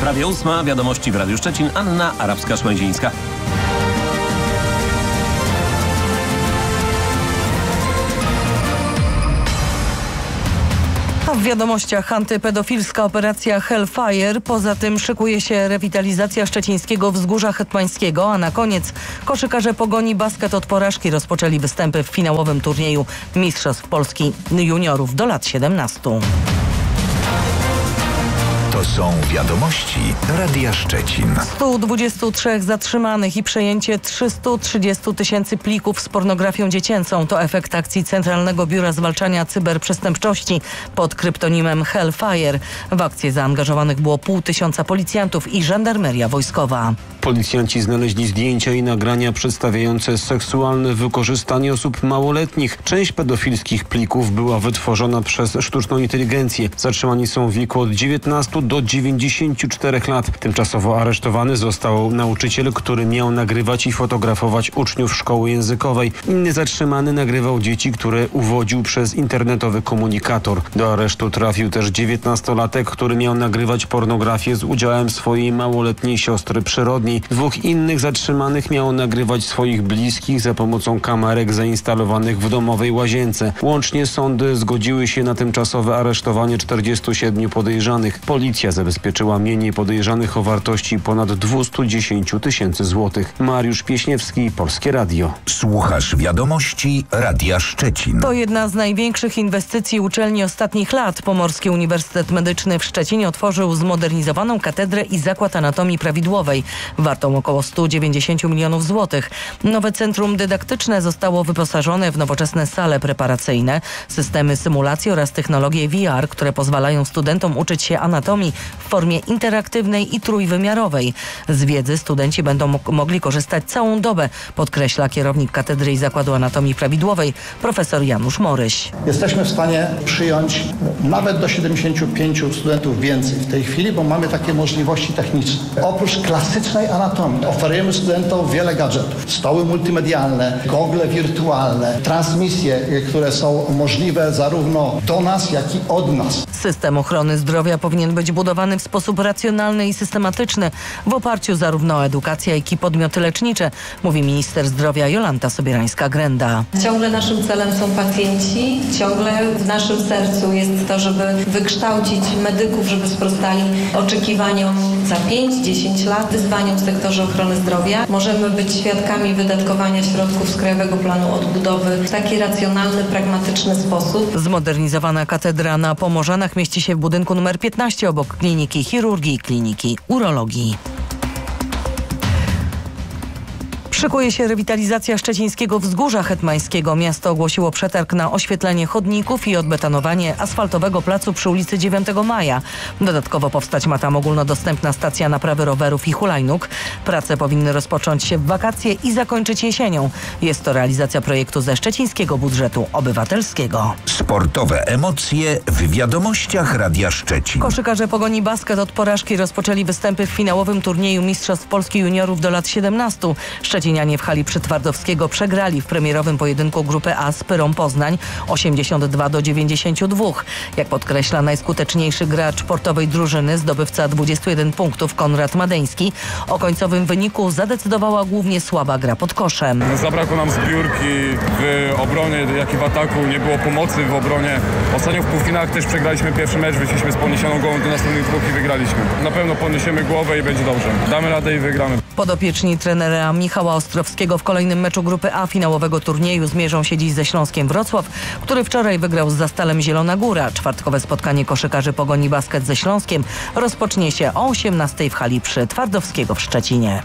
Prawie 8, wiadomości w Radiu Szczecin, Anna Arabska-Szłęzińska. A w wiadomościach antypedofilska operacja Hellfire. Poza tym szykuje się rewitalizacja szczecińskiego Wzgórza Hetmańskiego, a na koniec koszykarze Pogoni Basket od porażki rozpoczęli występy w finałowym turnieju Mistrzostw Polski Juniorów do lat 17. To są wiadomości Radia Szczecin. 123 zatrzymanych i przejęcie 330 tysięcy plików z pornografią dziecięcą to efekt akcji Centralnego Biura Zwalczania Cyberprzestępczości pod kryptonimem Hellfire. W akcję zaangażowanych było 500 policjantów i żandarmeria wojskowa. Policjanci znaleźli zdjęcia i nagrania przedstawiające seksualne wykorzystanie osób małoletnich. Część pedofilskich plików była wytworzona przez sztuczną inteligencję. Zatrzymani są w wieku od 19 do 94 lat. Tymczasowo aresztowany został nauczyciel, który miał nagrywać i fotografować uczniów szkoły językowej. Inny zatrzymany nagrywał dzieci, które uwodził przez internetowy komunikator. Do aresztu trafił też 19-latek, który miał nagrywać pornografię z udziałem swojej małoletniej siostry przyrodniej. 2 innych zatrzymanych miało nagrywać swoich bliskich za pomocą kamerek zainstalowanych w domowej łazience. Łącznie sądy zgodziły się na tymczasowe aresztowanie 47 podejrzanych. Policja zabezpieczyła mienie podejrzanych o wartości ponad 210 tysięcy złotych. Mariusz Pieśniewski, Polskie Radio. Słuchasz wiadomości Radia Szczecin. To jedna z największych inwestycji uczelni ostatnich lat. Pomorski Uniwersytet Medyczny w Szczecinie otworzył zmodernizowaną katedrę i zakład anatomii prawidłowej, wartą około 190 milionów złotych. Nowe centrum dydaktyczne zostało wyposażone w nowoczesne sale preparacyjne, systemy symulacji oraz technologie VR, które pozwalają studentom uczyć się anatomii w formie interaktywnej i trójwymiarowej. Z wiedzy studenci będą mogli korzystać całą dobę, podkreśla kierownik Katedry i Zakładu Anatomii Prawidłowej profesor Janusz Moryś. Jesteśmy w stanie przyjąć nawet do 75 studentów więcej w tej chwili, bo mamy takie możliwości techniczne. Oprócz klasycznej anatomii oferujemy studentom wiele gadżetów. Stoły multimedialne, gogle wirtualne, transmisje, które są możliwe zarówno do nas, jak i od nas. System ochrony zdrowia powinien być budowany w sposób racjonalny i systematyczny, w oparciu zarówno o edukację, jak i podmioty lecznicze, mówi minister zdrowia Jolanta Sobierańska-Grenda. Ciągle naszym celem są pacjenci, ciągle w naszym sercu jest to, żeby wykształcić medyków, żeby sprostali oczekiwaniom za 5-10 lat, wyzwaniom w sektorze ochrony zdrowia. Możemy być świadkami wydatkowania środków z Krajowego Planu Odbudowy w taki racjonalny, pragmatyczny sposób. Zmodernizowana katedra na Pomorzanach mieści się w budynku numer 15 obok Kliniki Chirurgii i Kliniki Urologii. Szykuje się rewitalizacja szczecińskiego Wzgórza Hetmańskiego. Miasto ogłosiło przetarg na oświetlenie chodników i odbetonowanie asfaltowego placu przy ulicy 9 Maja. Dodatkowo powstać ma tam ogólnodostępna stacja naprawy rowerów i hulajnóg. Prace powinny rozpocząć się w wakacje i zakończyć jesienią. Jest to realizacja projektu ze szczecińskiego budżetu obywatelskiego. Sportowe emocje w wiadomościach Radia Szczecin. Koszykarze Pogoni Basket od porażki rozpoczęli występy w finałowym turnieju Mistrzostw Polski Juniorów do lat 17. Szczecinianie w hali Przytwardowskiego przegrali w premierowym pojedynku grupy A z Pyrą Poznań 82-92. Jak podkreśla najskuteczniejszy gracz sportowej drużyny, zdobywca 21 punktów Konrad Madeński, o końcowym wyniku zadecydowała głównie słaba gra pod koszem. Zabrakło nam zbiórki w obronie, jak i w ataku, nie było pomocy w obronie. Ostatnio w półfinałach też przegraliśmy pierwszy mecz, wyszliśmy z podniesioną głową do następnych 2 i wygraliśmy. Na pewno podniesiemy głowę i będzie dobrze. Damy radę i wygramy. Podopieczni trenera Michała Ostrowskiego w kolejnym meczu grupy A finałowego turnieju zmierzą się dziś ze Śląskiem Wrocław, który wczoraj wygrał z Zastalem Zielona Góra. Czwartkowe spotkanie koszykarzy Pogoni Basket ze Śląskiem rozpocznie się o 18:00 w hali Przytwardowskiego w Szczecinie.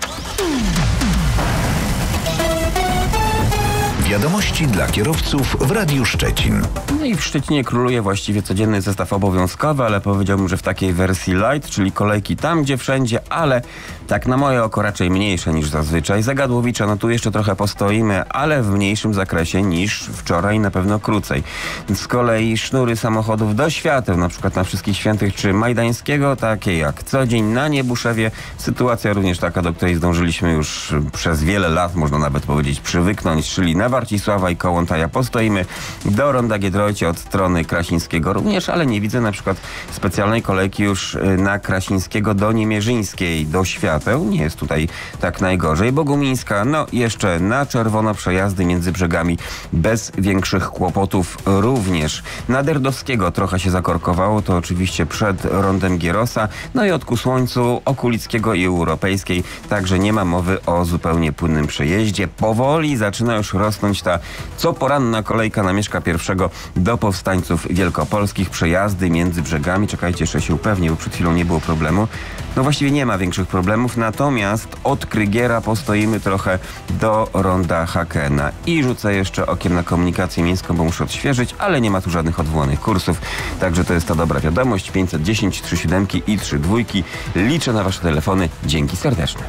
Wiadomości dla kierowców w Radiu Szczecin. No i w Szczecinie króluje właściwie codzienny zestaw obowiązkowy, ale powiedziałbym, że w takiej wersji light, czyli kolejki tam, gdzie wszędzie, ale tak na moje oko raczej mniejsze niż zazwyczaj. Zagadłowicza, no tu jeszcze trochę postoimy, ale w mniejszym zakresie niż wczoraj, na pewno krócej. Z kolei sznury samochodów do świateł, na przykład na Wszystkich Świętych czy Majdańskiego, takie jak co dzień na Niebuszewie. Sytuacja również taka, do której zdążyliśmy już przez wiele lat, można nawet powiedzieć, przywyknąć, czyli na Arcisława i Kołątaja postoimy, do ronda Giedroycie od strony Krasińskiego również, ale nie widzę na przykład specjalnej kolejki już na Krasińskiego do Niemierzyńskiej, do Świateł. Nie jest tutaj tak najgorzej. Bogumińska, no jeszcze na czerwono przejazdy między brzegami bez większych kłopotów również. Na Derdowskiego trochę się zakorkowało, to oczywiście przed rondem Gierosa, no i od Kusłońcu, Okulickiego i Europejskiej, także nie ma mowy o zupełnie płynnym przejeździe. Powoli zaczyna już rosnąć ta coporanna kolejka na Mieszka I do Powstańców Wielkopolskich, przejazdy między brzegami. Czekajcie, jeszcze się upewnię, bo przed chwilą nie było problemu. No właściwie nie ma większych problemów, natomiast od Krygiera postoimy trochę do ronda Hakena. I rzucę jeszcze okiem na komunikację miejską, bo muszę odświeżyć, ale nie ma tu żadnych odwołanych kursów, także to jest ta dobra wiadomość. 510 37 i 32. Liczę na wasze telefony. Dzięki serdeczne.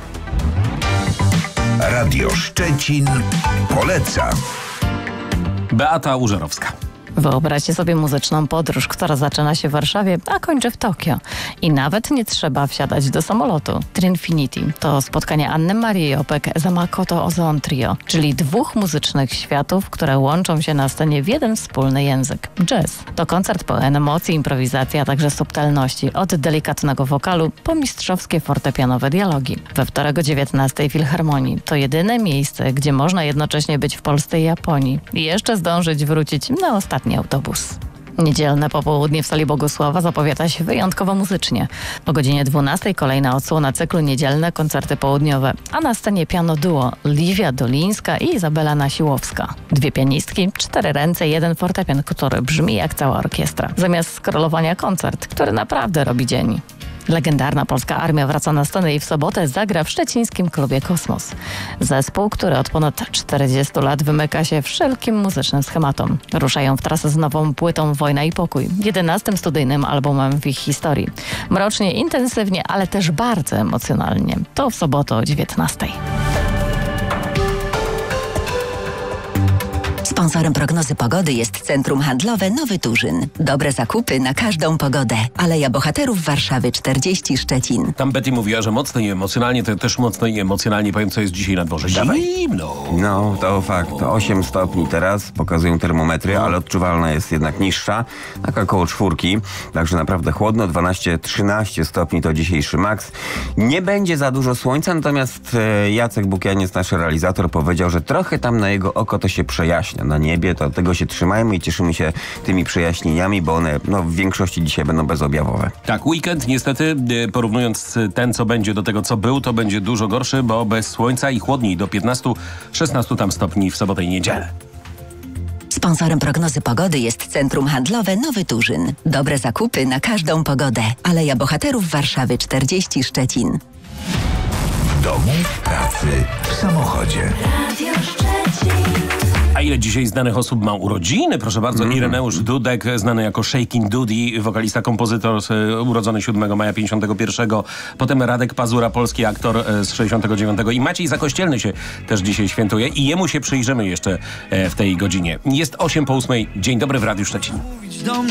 Radio Szczecin poleca. Beata Użerowska. Wyobraźcie sobie muzyczną podróż, która zaczyna się w Warszawie, a kończy w Tokio. I nawet nie trzeba wsiadać do samolotu. Trinfinity to spotkanie Anny Marii Jopek z Makoto Ozone Trio, czyli dwóch muzycznych światów, które łączą się na scenie w jeden wspólny język – jazz. To koncert pełen emocji, improwizacji, a także subtelności, od delikatnego wokalu po mistrzowskie fortepianowe dialogi. We wtorek o 19:00 w Filharmonii. To jedyne miejsce, gdzie można jednocześnie być w Polsce i Japonii i jeszcze zdążyć wrócić na ostatni autobus. Niedzielne popołudnie w sali Bogusława zapowiada się wyjątkowo muzycznie. O godzinie 12:00 kolejna odsłona cyklu Niedzielne koncerty południowe, a na scenie piano duo Liwia Dolińska i Izabela Nasiłowska. 2 pianistki, 4 ręce, 1 fortepian, który brzmi jak cała orkiestra. Zamiast skrolowania koncert, który naprawdę robi dzień. Legendarna polska armia wraca na scenę i w sobotę zagra w szczecińskim klubie Kosmos. Zespół, który od ponad 40 lat wymyka się wszelkim muzycznym schematom. Ruszają w trasę z nową płytą Wojna i Pokój, 11. studyjnym albumem w ich historii. Mrocznie, intensywnie, ale też bardzo emocjonalnie. To w sobotę o 19:00. Sponsorem prognozy pogody jest Centrum Handlowe Nowy Turzyn. Dobre zakupy na każdą pogodę. Aleja Bohaterów Warszawy 40 Szczecin. Tam Betty mówiła, że mocno i emocjonalnie, to też mocno i emocjonalnie powiem, co jest dzisiaj na dworze. Zimno. No, to fakt. 8 stopni teraz pokazują termometry, ale odczuwalna jest jednak niższa, tak około 4. Także naprawdę chłodno. 12-13 stopni to dzisiejszy maks. Nie będzie za dużo słońca, natomiast Jacek Bukianiec, nasz realizator, powiedział, że trochę tam na jego oko to się przejaśnia na niebie, to tego się trzymajmy i cieszymy się tymi przejaśnieniami, bo one w większości dzisiaj będą bezobjawowe. Tak, weekend niestety, porównując ten, co będzie do tego, co był, to będzie dużo gorszy, bo bez słońca i chłodniej do 15-16 tam stopni w sobotę i niedzielę. Sponsorem prognozy pogody jest Centrum Handlowe Nowy Turzyn. Dobre zakupy na każdą pogodę. Aleja Bohaterów Warszawy 40 Szczecin. W domu, w pracy, w samochodzie. Radio Szczecin. A ile dzisiaj znanych osób ma urodziny? Proszę bardzo, Ireneusz Dudek, znany jako Shakin' Dudy, wokalista, kompozytor, urodzony 7 maja 51. Potem Radek Pazura, polski aktor z 69. I Maciej Zakościelny się też dzisiaj świętuje i jemu się przyjrzymy jeszcze w tej godzinie. Jest 8 po 8. Dzień dobry w Radiu Szczecin.